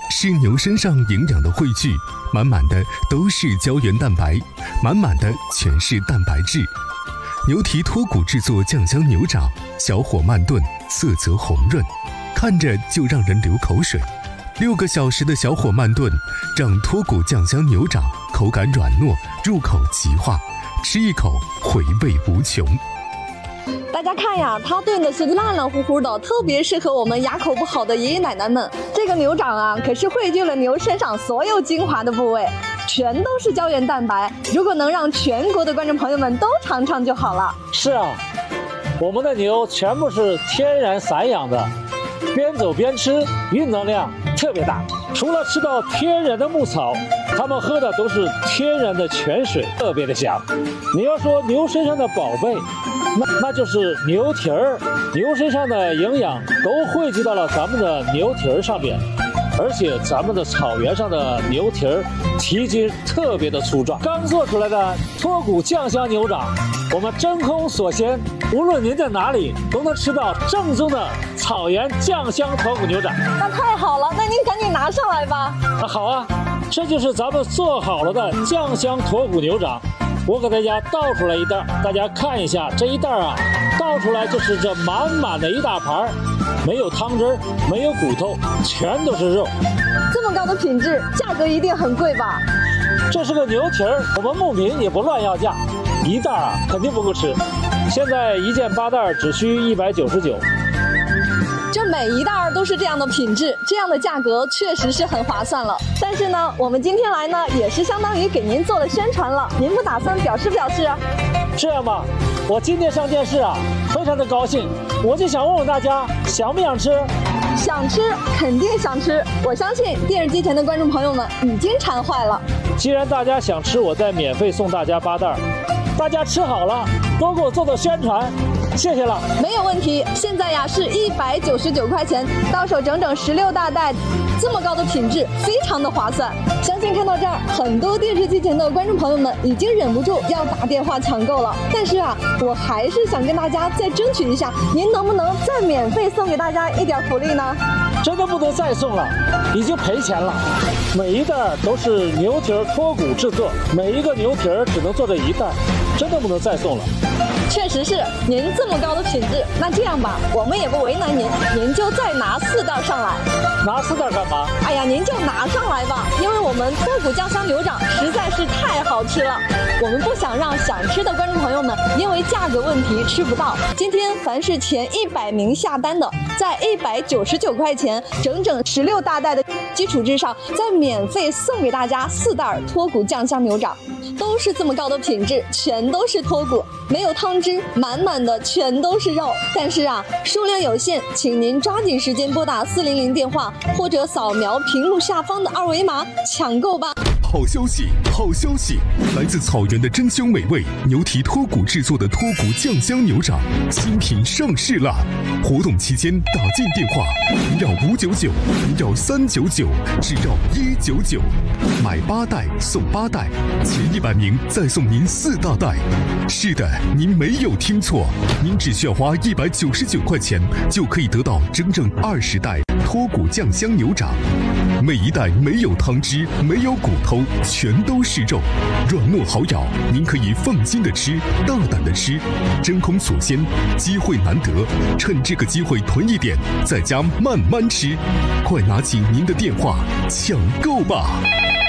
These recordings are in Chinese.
是牛身上营养的汇聚，满满的都是胶原蛋白，满满的全是蛋白质。牛蹄脱骨制作酱香牛掌，小火慢炖，色泽红润，看着就让人流口水。6个小时的小火慢炖，让脱骨酱香牛掌口感软糯，入口即化，吃一口回味无穷。 大家看呀，它炖的是烂烂乎乎的，特别适合我们牙口不好的爷爷奶奶们。这个牛掌啊，可是汇聚了牛身上所有精华的部位，全都是胶原蛋白。如果能让全国的观众朋友们都尝尝就好了。 是啊，我们的牛全部是天然散养的，边走边吃，运动量特别大。除了吃到天然的牧草，它们喝的都是天然的泉水，特别的香。你要说牛身上的宝贝，那就是牛蹄儿，牛身上的营养都汇集到了咱们的牛蹄儿上面，而且咱们的草原上的牛蹄儿蹄筋特别的粗壮。刚做出来的脱骨酱香牛掌，我们真空锁鲜，无论您在哪里都能吃到正宗的草原酱香脱骨牛掌。 那太好了，那您赶紧拿上来吧。 好啊，这就是咱们做好了的酱香脱骨牛掌。我给大家倒出来一袋，大家看一下这一袋啊，倒出来就是这满满的一大盘，没有汤汁，没有骨头，全都是肉。 这么高的品质，价格一定很贵吧？ 这是个牛蹄儿，我们牧民也不乱要价，一袋啊肯定不够吃。现在一件8袋只需199。 这每一袋都是这样的品质，这样的价格确实是很划算了。但是呢，我们今天来呢，也是相当于给您做了宣传了。您不打算表示表示啊？ 这样吧，我今天上电视啊，非常的高兴，我就想问问大家，想不想吃？ 想吃，肯定想吃。我相信电视机前的观众朋友们已经馋坏了。 既然大家想吃，我再免费送大家8袋。大家吃好了，多给我做宣传。谢谢了， 没有问题。现在呀是199块钱，到手整整16大袋，这么高的品质，非常的划算。相信看到这儿，很多电视机前的观众朋友们已经忍不住要打电话抢购了。但是啊，我还是想跟大家再争取一下，您能不能再免费送给大家一点福利呢？ 真的不能再送了，已经赔钱了。每一袋都是牛蹄脱骨制作，每一个牛蹄只能做这一袋，真的不能再送了。 确实是，您这么高的品质，那这样吧，我们也不为难您，您就再拿4袋上来。 拿4袋干嘛？ 哎呀，您就拿上来吧，因为我们脱骨酱香牛掌实在是太好吃了，我们不想让想吃的观众朋友们因为价格问题吃不到。今天凡是前100名下单的，在199块钱整整16大袋的基础之上，再免费送给大家4袋脱骨酱香牛掌，都是这么高的品质，全都是脱骨，没有汤汁，满满的全都是肉。但是啊，数量有限，请您抓紧时间拨打400电话，或者扫描屏幕下方的2维码抢购吧。 好消息，好消息！来自草原的珍馐美味牛蹄脱骨制作的脱骨酱香牛掌新品上市了！活动期间打进电话，不要599，不要399，只要199。买8袋送8袋，前100名再送您4大袋。是的，您没有听错，您只需要花199块钱就可以得到整整20袋脱骨酱香牛掌。每一袋没有汤汁，没有骨头，全都是肉，软糯好咬，您可以放心的吃，大胆的吃，真空锁鲜，机会难得，趁这个机会囤一点，在家慢慢吃，快拿起您的电话抢购吧！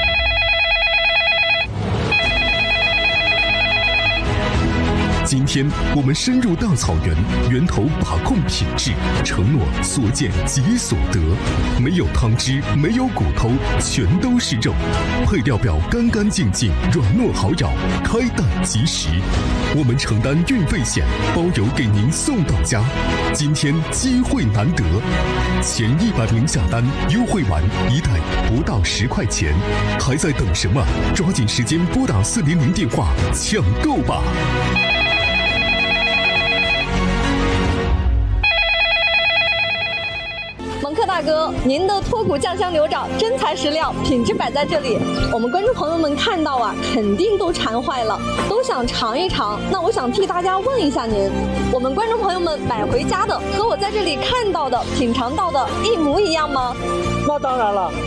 今天我们深入大草原，源头把控品质，承诺所见即所得。没有汤汁，没有骨头，全都是肉。配料表干干净净，软糯好咬，开袋即食。我们承担运费险，包邮给您送到家。今天机会难得，前100名下单，优惠完1袋不到10块钱，还在等什么？抓紧时间拨打400电话抢购吧！ 蒙克大哥，您的脱骨酱香牛掌真材实料，品质摆在这里，我们观众朋友们看到啊，肯定都馋坏了，都想尝一尝。那我想替大家问一下您，我们观众朋友们买回家的和我在这里看到的、品尝到的一模一样吗？ 那当然了，